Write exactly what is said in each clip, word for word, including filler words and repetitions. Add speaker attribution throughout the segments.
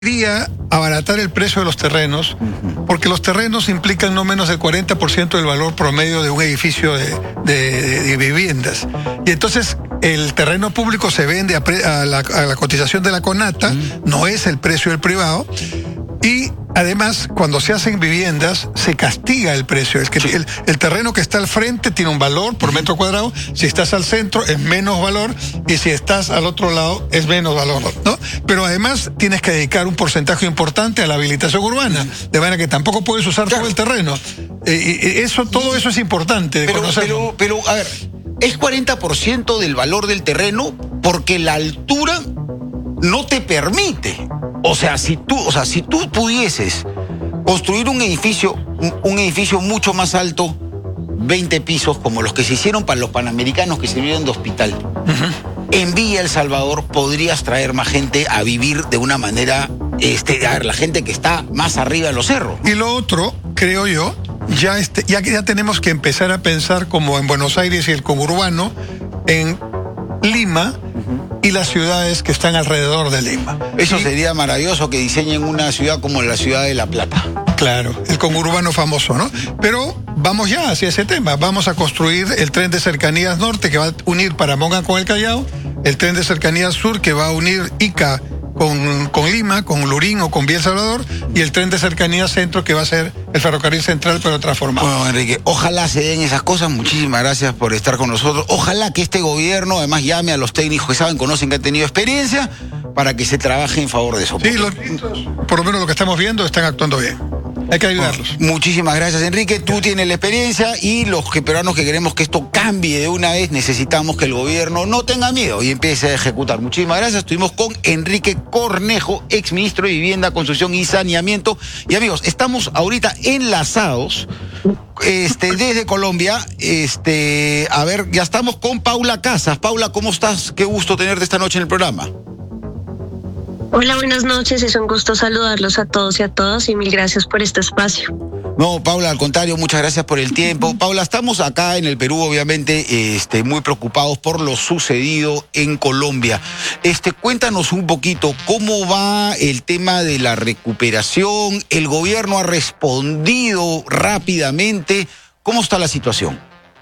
Speaker 1: Quería abaratar el precio de los terrenos, porque los terrenos implican no menos del cuarenta por ciento del valor promedio de un edificio de, de, de, de viviendas. Y entonces el terreno público se vende a, pre, a, la, a la cotización de la CONATA, no es el precio del privado. Y además, cuando se hacen viviendas, se castiga el precio. Es que el, el terreno que está al frente tiene un valor por metro cuadrado. Si estás al centro, es menos valor. Y si estás al otro lado, es menos valor, ¿no? Pero además, tienes que dedicar un porcentaje importante a la habilitación urbana. De manera que tampoco puedes usar claro. todo el terreno. Eh, y eso, todo eso es importante de
Speaker 2: pero,
Speaker 1: conocerlo.
Speaker 2: Pero, pero, a ver, es cuarenta por ciento del valor del terreno porque la altura no te permite. O sea, si tú, o sea, si tú pudieses construir un edificio, un, un edificio mucho más alto, veinte pisos, como los que se hicieron para los panamericanos que sirvieron de hospital, uh-huh. en Villa El Salvador podrías traer más gente a vivir de una manera, este, a ver, la gente que está más arriba de los cerros.
Speaker 1: Y lo otro, creo yo, ya, este, ya, ya tenemos que empezar a pensar como en Buenos Aires y el conurbano, en Lima, y las ciudades que están alrededor de Lima.
Speaker 2: Eso
Speaker 1: y,
Speaker 2: sería maravilloso, que diseñen una ciudad como la ciudad de La Plata.
Speaker 1: Claro, el conurbano famoso, ¿no? Pero vamos ya hacia ese tema. Vamos a construir el tren de cercanías norte que va a unir Paramonga con el Callao, el tren de cercanías sur que va a unir Ica con, con Lima, con Lurín o con Villa El Salvador, y el tren de cercanías centro que va a ser el ferrocarril central pero transformado.
Speaker 2: Bueno, Enrique, ojalá se den esas cosas. Muchísimas gracias por estar con nosotros. Ojalá que este gobierno además llame a los técnicos que saben, conocen, que han tenido experiencia, para que se trabaje en favor de eso.
Speaker 1: Sí, los ministros, por lo menos lo que estamos viendo, están actuando bien. Hay que ayudarlos.
Speaker 2: Bueno, muchísimas gracias, Enrique. Tú tienes la experiencia, y los que peruanos que queremos que esto cambie de una vez, necesitamos que el gobierno no tenga miedo y empiece a ejecutar. Muchísimas gracias. Estuvimos con Enrique Cornejo, exministro de Vivienda, Construcción y Saneamiento. Y amigos, estamos ahorita enlazados este, desde Colombia. Este, a ver, ya estamos con Paula Casas. Paula, ¿cómo estás? Qué gusto tenerte esta noche en el programa.
Speaker 3: Hola, buenas noches, es un gusto saludarlos a todos y a todas y mil gracias por este espacio.
Speaker 2: No, Paula, al contrario, muchas gracias por el tiempo. Paula, estamos acá en el Perú, obviamente, este, muy preocupados por lo sucedido en Colombia. Este, cuéntanos un poquito cómo va el tema de la recuperación. ¿El gobierno ha respondido rápidamente? ¿Cómo está la situación?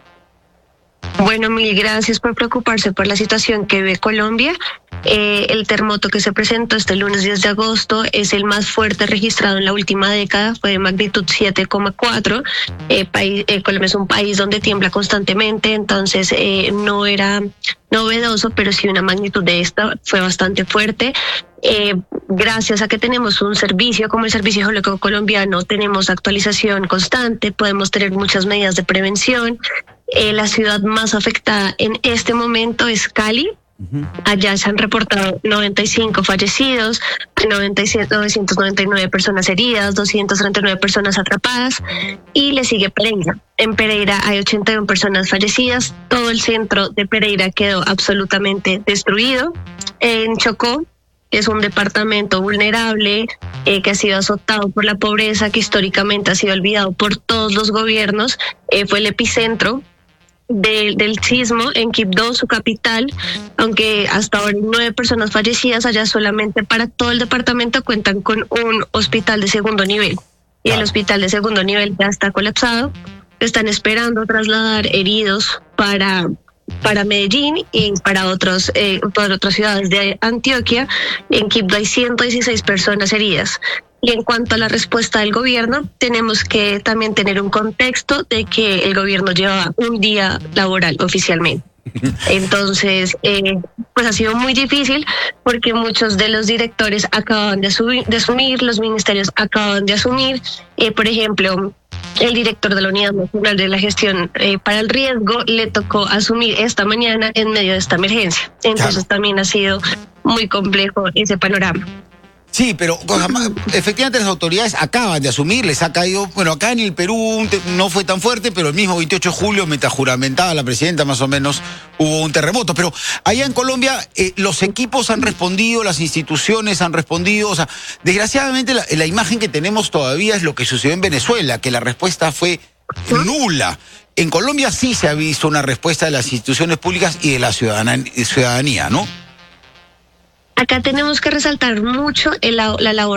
Speaker 3: Bueno, mil gracias por preocuparse por la situación que vive Colombia. Eh, el terremoto que se presentó este lunes diez de agosto es el más fuerte registrado en la última década, fue de magnitud siete coma cuatro. Eh, país, eh, Colombia es un país donde tiembla constantemente, entonces eh, no era novedoso, pero sí una magnitud de esta fue bastante fuerte. Eh, gracias a que tenemos un servicio como el Servicio Geológico Colombiano, tenemos actualización constante, podemos tener muchas medidas de prevención. Eh, la ciudad más afectada en este momento es Cali. Allá se han reportado noventa y cinco fallecidos, novecientos noventa y nueve personas heridas, doscientas treinta y nueve personas atrapadas, y le sigue Pereira. En Pereira hay ochenta y una personas fallecidas, todo el centro de Pereira quedó absolutamente destruido. En Chocó, que es un departamento vulnerable, eh, que ha sido azotado por la pobreza, que históricamente ha sido olvidado por todos los gobiernos, eh, fue el epicentro De, del sismo en Quibdó, su capital, aunque hasta ahora nueve personas fallecidas. Allá solamente para todo el departamento cuentan con un hospital de segundo nivel, y el hospital de segundo nivel ya está colapsado. Están esperando trasladar heridos para para Medellín y para otros eh, para otras ciudades de Antioquia. En Quibdó hay ciento dieciséis personas heridas. Y en cuanto a la respuesta del gobierno, tenemos que también tener un contexto de que el gobierno lleva un día laboral oficialmente. Entonces, eh, pues ha sido muy difícil porque muchos de los directores acaban de, asumir, de asumir los ministerios acaban de asumir. Eh, por ejemplo, el director de la Unidad Nacional de la Gestión eh, para el Riesgo le tocó asumir esta mañana en medio de esta emergencia. Entonces, claro, también ha sido muy complejo ese panorama.
Speaker 2: Sí, pero efectivamente las autoridades acaban de asumir, les ha caído, bueno, acá en el Perú no fue tan fuerte, pero el mismo veintiocho de julio, mientras juramentaba la presidenta más o menos, hubo un terremoto. Pero allá en Colombia eh, los equipos han respondido, las instituciones han respondido, o sea, desgraciadamente la, la imagen que tenemos todavía es lo que sucedió en Venezuela, que la respuesta fue nula. En Colombia sí se ha visto una respuesta de las instituciones públicas y de la ciudadanía, ¿no?
Speaker 3: Acá tenemos que resaltar mucho el, la labor